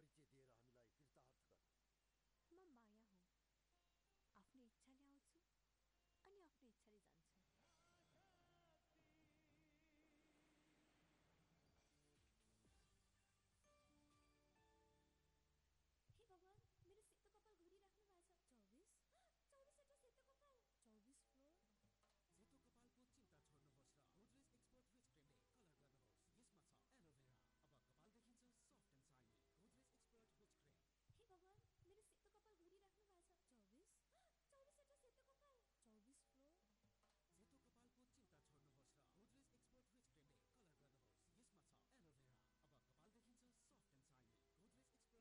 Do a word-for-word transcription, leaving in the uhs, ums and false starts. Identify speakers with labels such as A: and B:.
A: परिचय दिएर हामीलाई कृतार्थ गर।
B: म माया हुँ। आफ्नो इच्छाले आउँछु अनि आफ्नो इच्छाले जान्छु।